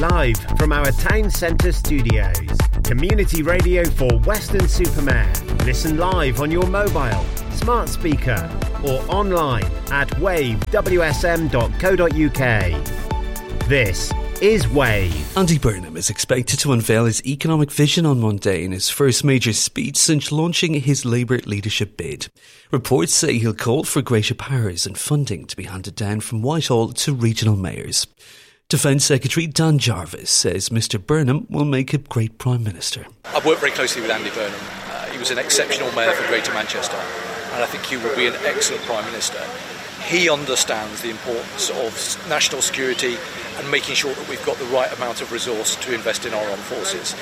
live from our town centre studios. Community radio for Weston-super-Mare. Listen live on your mobile, smart speaker or online at wavewsm.co.uk. This is Wave. Andy Burnham is expected to unveil his economic vision on Monday in his first major speech since launching his Labour leadership bid. Reports say he'll call for greater powers and funding to be handed down from Whitehall to regional mayors. Defence Secretary Dan Jarvis says Mr Burnham will make a great Prime Minister. I've worked very closely with Andy Burnham. He was an exceptional mayor for Greater Manchester, and I think he will be an excellent Prime Minister. He understands the importance of national security and making sure that we've got the right amount of resource to invest in our armed forces.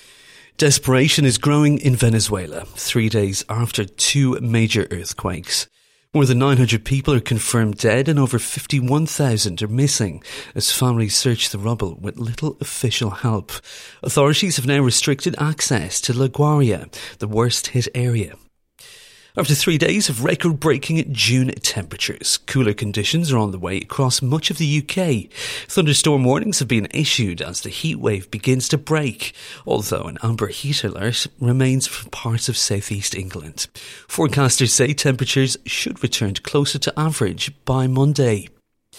Desperation is growing in Venezuela, 3 days after two major earthquakes. More than 900 people are confirmed dead and over 51,000 are missing as families search the rubble with little official help. Authorities have now restricted access to La Guaira, the worst hit area. After 3 days of record-breaking June temperatures, cooler conditions are on the way across much of the UK. Thunderstorm warnings have been issued as the heat wave begins to break, although an amber heat alert remains for parts of southeast England. Forecasters say temperatures should return closer to average by Monday.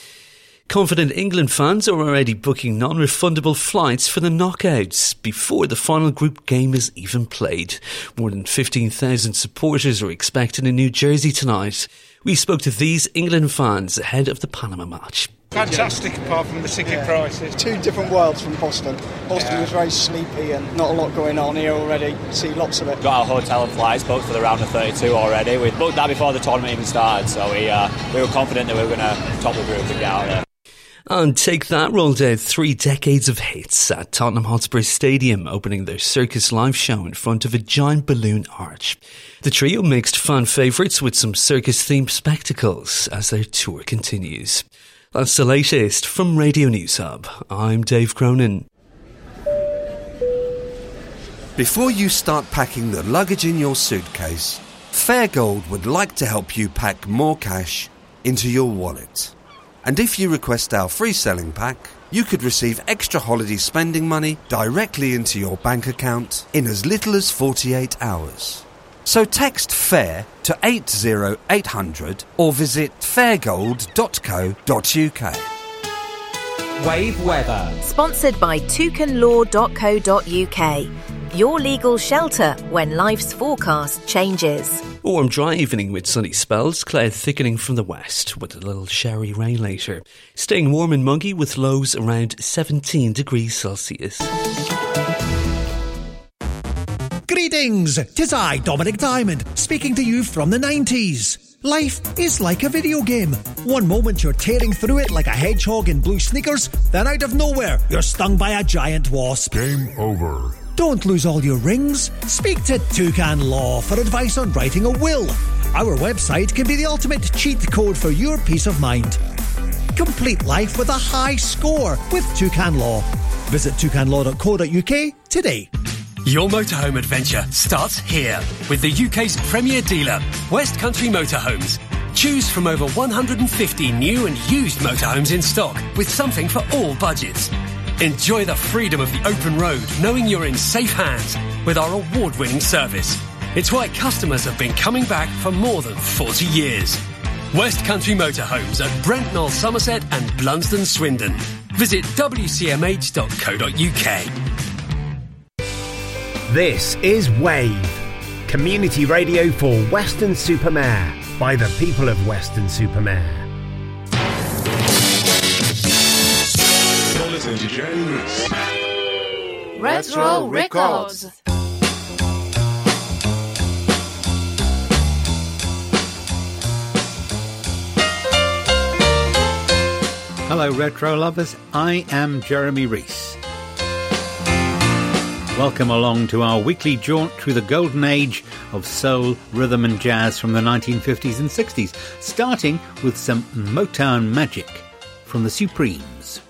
Confident England fans are already booking non-refundable flights for the knockouts before the final group game is even played. More than 15,000 supporters are expected in New Jersey tonight. We spoke to these England fans ahead of the Panama match. Fantastic, apart from the ticket prices. Two different worlds from Boston. Boston was very sleepy and not a lot going on here already. See lots of it. Got our hotel and flights booked for the round of 32 already. We booked that before the tournament even started, so we were confident that we were going to top the group and get out there. And Take That rolled out 3 decades of hits at Tottenham Hotspur Stadium, opening their Circus live show in front of a giant balloon arch. The trio mixed fan favourites with some circus-themed spectacles as their tour continues. That's the latest from Radio News Hub. I'm Dave Cronin. Before you start packing the luggage in your suitcase, Fairgold would like to help you pack more cash into your wallet. And if you request our free selling pack, you could receive extra holiday spending money directly into your bank account in as little as 48 hours. So text FAIR to 80800 or visit fairgold.co.uk. Wave weather. Sponsored by toucanlaw.co.uk. Your legal shelter when life's forecast changes. A warm, dry evening with sunny spells, cloud thickening from the west with a little showery rain later. Staying warm and muggy with lows around 17 degrees Celsius. Greetings! 'Tis I, Dominic Diamond, speaking to you from the 90s. Life is like a video game. One moment you're tearing through it like a hedgehog in blue sneakers, then out of nowhere you're stung by a giant wasp. Game over. Don't lose all your rings. Speak to Toucan Law for advice on writing a will. Our website can be the ultimate cheat code for your peace of mind. Complete life with a high score with Toucan Law. Visit toucanlaw.co.uk today. Your motorhome adventure starts here with the UK's premier dealer, West Country Motorhomes. Choose from over 150 new and used motorhomes in stock with something for all budgets. Enjoy the freedom of the open road, knowing you're in safe hands with our award-winning service. It's why customers have been coming back for more than 40 years. West Country Motorhomes at Brentnall, Somerset and Blunsdon, Swindon. Visit wcmh.co.uk. This is Wave, community radio for Weston-super-Mare by the people of Weston-super-Mare. Retro Records. Hello retro lovers, I am Jeremy Reese. Welcome along to our weekly jaunt through the golden age of soul, rhythm and jazz from the 1950s and 60s, starting with some Motown magic from the Supremes.